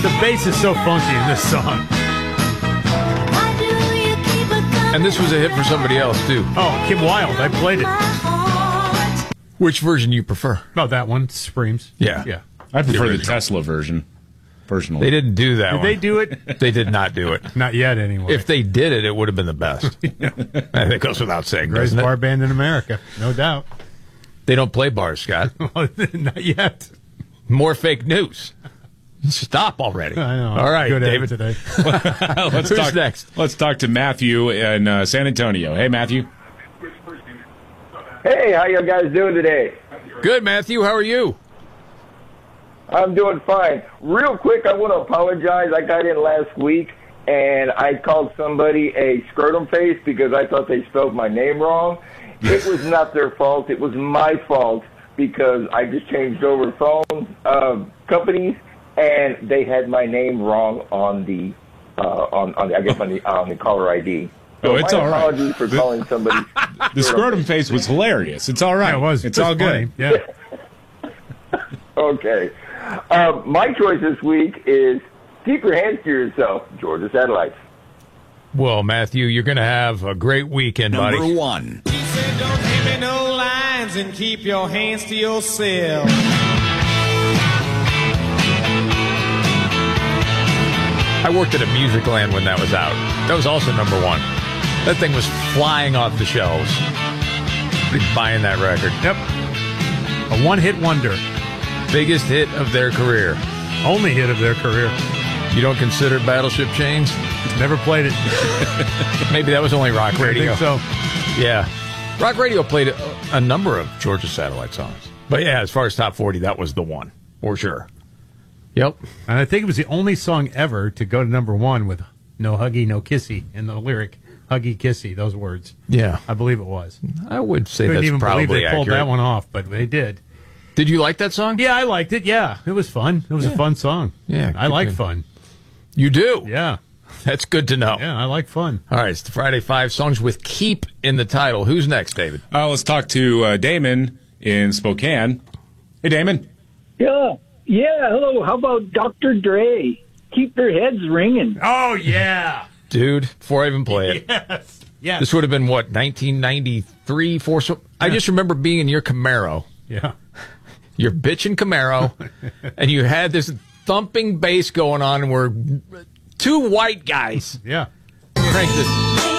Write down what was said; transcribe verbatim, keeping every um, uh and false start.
The bass is so funky in this song. And this was a hit for somebody else, too. Oh, Kim Wilde. I played it. Which version you prefer? Oh, that one. Supremes. Yeah. Yeah. I prefer The the Tesla version, personally. They didn't do that Did one. they do it? They did not do it. Not yet, anyway. If they did it, it would have been the best. I think it goes without saying, Greatest doesn't bar it? band in America. No doubt. They don't play bars, Scott. Not yet. More fake news. Stop already. I know. All right, Good at David. it today. let's Who's talk, next? Let's talk to Matthew in uh, San Antonio. Hey, Matthew. Hey, how you guys doing today? Good, Matthew. How are you? I'm doing fine. Real quick, I want to apologize. I got in last week, and I called somebody a scrotum face because I thought they spelled my name wrong. It was not their fault. It was my fault because I just changed over phone uh, companies, and they had my name wrong on the, uh, on, on the, I guess on the, on the caller I D. So Oh, it's my all right. apologies for calling somebody. The scrotum face was hilarious. It's all right. Yeah, it was. It's It was all funny. good. Yeah. Okay. Um, my choice this week is keep your hands to yourself, Georgia Satellites. Well, Matthew, you're going to have a great weekend, buddy. Number one. He said, don't give me no lines and keep your hands to yourself. I worked at a music land when that was out. That was also number one. That thing was flying off the shelves. Be buying that record. Yep. A one-hit wonder. Biggest hit of their career. Only hit of their career. You don't consider Battleship Chains? Never played it. Maybe that was only rock I radio. think so. Yeah. Rock radio played a, a number of Georgia Satellite songs. But yeah, as far as top forty, that was the one. For sure. Yep. And I think it was the only song ever to go to number one with no huggy, no kissy in the lyric. Huggy, kissy, those words. Yeah. I believe it was. I would say Couldn't that's even probably believe they pulled accurate. that one off, but they did. Did you like that song? Yeah, I liked it. Yeah, it was fun. It was Yeah. a fun song. Yeah, I good like thing. fun. You do? Yeah, That's good to know. yeah, I like fun. All right, it's the Friday Five songs with Keep in the title. Who's next, David? Uh, let's talk to uh, Damon in Spokane. Hey, Damon. Yeah, yeah. Hello. How about Doctor Dre? Keep their heads ringing. Oh yeah, Dude, before I even play it. yes, yes. This would have been, what, nineteen ninety-three? Four, so, I just remember being in your Camaro, yeah. your bitchin' Camaro, and you had this thumping bass going on, and we're two white guys. Yeah. Crank this.